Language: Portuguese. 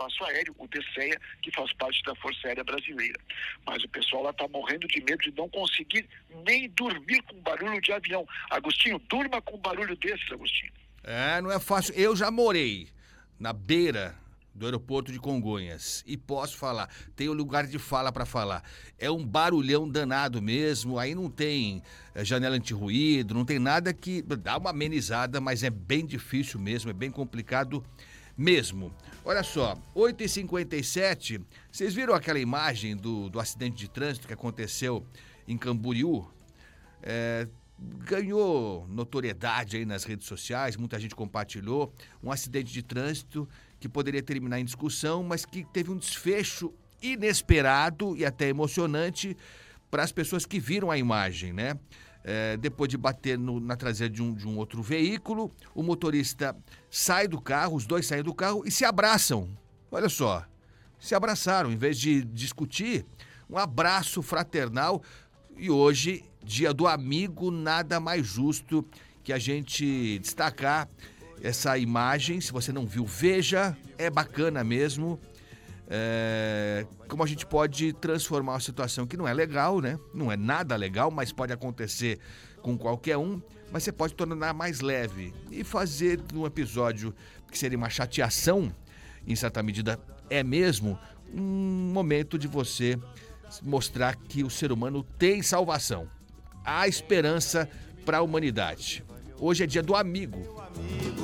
Espaço Aéreo, o DCEA, que faz parte da Força Aérea Brasileira. Mas o pessoal lá está morrendo de medo de não conseguir nem dormir com barulho de avião. Agostinho, durma com barulho desses, Agostinho. Não é fácil. Eu já morei na beira do aeroporto de Congonhas e posso falar, tenho lugar de fala para falar. É um barulhão danado mesmo, aí não tem janela anti-ruído, não tem nada que dá uma amenizada, mas é bem difícil mesmo, é bem complicado mesmo. Olha só, 8h57, vocês viram aquela imagem do acidente de trânsito que aconteceu em Camboriú? Ganhou notoriedade aí nas redes sociais, muita gente compartilhou, um acidente de trânsito que poderia terminar em discussão, mas que teve um desfecho inesperado e até emocionante para as pessoas que viram a imagem, né? Depois de bater na traseira de um outro veículo, o motorista sai do carro, os dois saem do carro e se abraçam. Olha só, se abraçaram, em vez de discutir, um abraço fraternal. E hoje, dia do amigo, nada mais justo que a gente destacar essa imagem. Se você não viu, veja, é bacana mesmo. Como a gente pode transformar uma situação que não é legal, né? Não é nada legal, mas pode acontecer com qualquer um, mas você pode tornar mais leve e fazer de um episódio que seria uma chateação, em certa medida é mesmo, um momento de você mostrar que o ser humano tem salvação. Há esperança para a humanidade. Hoje é dia do amigo.